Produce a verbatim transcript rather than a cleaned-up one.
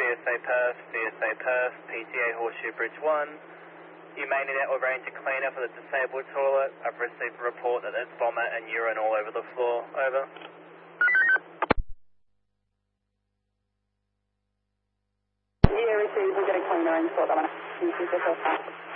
C S A Perth, C S A Perth, P T A Horseshoe Bridge one. You may need to arrange a cleaner for the disabled toilet. I've received a report that there's vomit and urine all over the floor. Over. Yeah, received. We'll get a cleaner and sort that one out.